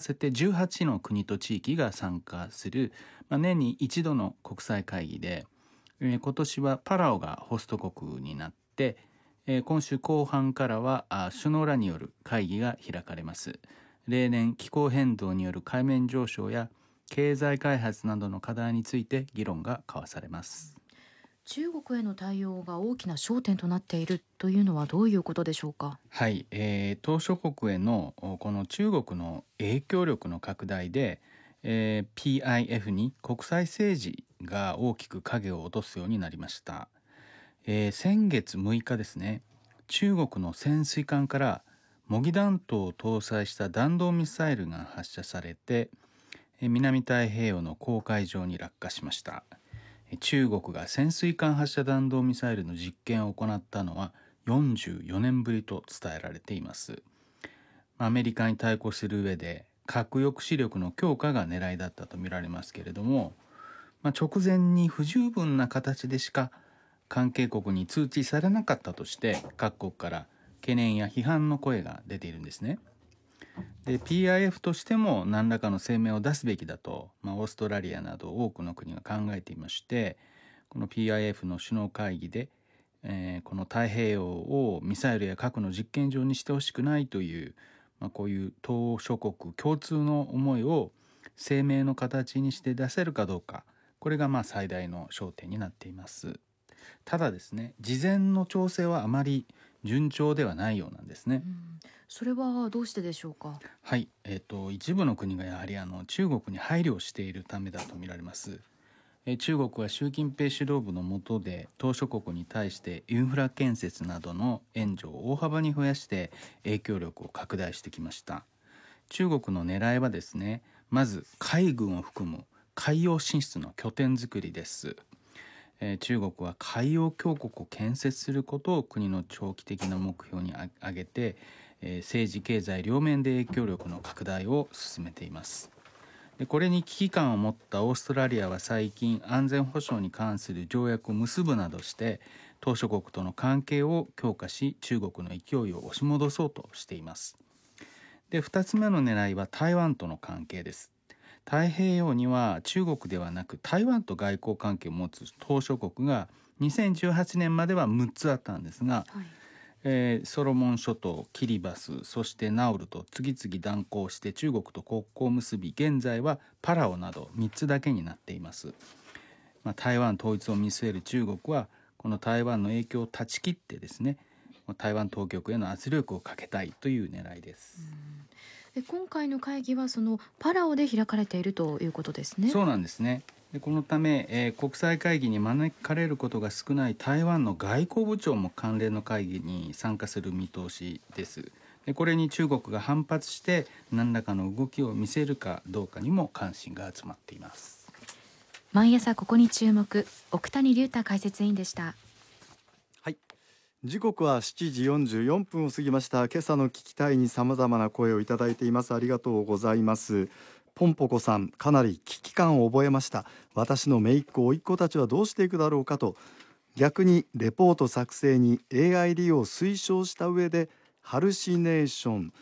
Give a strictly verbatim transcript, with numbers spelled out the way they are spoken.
せてじゅうはちの国と地域が参加する、まあ、年に一度の国際会議で、えー今年はパラオがホスト国になって、えー今週後半からはあ首脳らによる会議が開かれます。例年気候変動による海面上昇や経済開発などの課題について議論が交わされます。 中国への対応が大きな焦点となっているというのはどういうことでしょうか。 はい、えー、島しょ国へのおこの中国の影響力の拡大で、えー ピーアイエフ に国際政治が大きく影を落とすようになりました。えー先月むいかですね、中国の潜水艦から模擬弾頭を搭載した弾道ミサイルが発射されて、えー南太平洋の公海上に落下しました。えー中国が潜水艦発射弾道ミサイルの実験を行ったのはよんじゅうよねんぶりと伝えられています。アメリカに対抗する上で核抑止力の強化が狙いだったとみられますけれども、まあ、直前に不十分な形でしか関係国に通知されなかったとして各国から懸念や批判の声が出ているんですね。で ピーアイエフ としても何らかの声明を出すべきだと、まあ、オーストラリアなど多くの国が考えていまして、この ピーアイエフ の首脳会議で、えーこの太平洋をミサイルや核の実験場にしてほしくないという、まあ、こういう島諸国共通の思いを声明の形にして出せるかどうか、これがまあ最大の焦点になっています。ただですね、事前の調整はあまり順調ではないようなんですね。 うん、それはどうしてでしょうか。 はい、えーと、一部の国がやはりあの中国に配慮しているためだと見られます。えー中国は習近平指導部の下で島諸国に対してインフラ建設などの援助を大幅に増やして影響力を拡大してきました。中国の狙いはですね、まず海軍を含む海洋進出の拠点づくりです。えー中国は海洋強国を建設することを国の長期的な目標に挙げて、えー政治経済両面で影響力の拡大を進めています。でこれに危機感を持ったオーストラリアは最近安全保障に関する条約を結ぶなどして島諸国との関係を強化し、中国の勢いを押し戻そうとしています。でふたつめの狙いは台湾との関係です。太平洋には中国ではなく台湾と外交関係を持つ島諸国がにせんじゅうはちねんまではむっつあったんですが、 はい。 えーソロモン諸島、キリバス、そしてナウルと次々断交して中国と国交を結び、現在はパラオなどみっつだけになっています。まあ、台湾統一を見据える中国はこの台湾の影響を断ち切ってですね、台湾当局への圧力をかけたいという狙いです。 で今回の会議はそのパラオで開かれているということですね。 そうなんですね。でこのため、えー国際会議に招かれることが少ない台湾の外交部長も関連の会議に参加する見通しです。でこれに中国が反発して何らかの動きを見せるかどうかにも関心が集まっています。 毎朝ここに注目、奥谷龍太解説委員でした。 はい、時刻はしちじよんじゅうよんぷんを過ぎました。今朝の聞きたいに様々な声をいただいています。ありがとうございます。ポンポコさん、かなり危機感を覚えました。私の姪っ子甥っ子たちはどうしていくだろうかと、逆にレポート作成に エーアイ 利用を推奨した上でハルシネーション